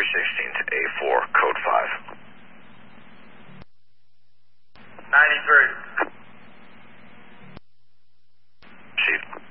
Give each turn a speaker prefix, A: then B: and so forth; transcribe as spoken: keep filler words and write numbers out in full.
A: three sixteen to A four, code five.
B: ninety-three.
A: Chief.